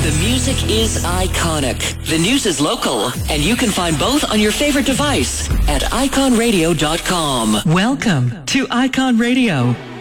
The music is iconic. The news is local. And you can find both on your favorite device at iconradio.com. Welcome to Icon Radio.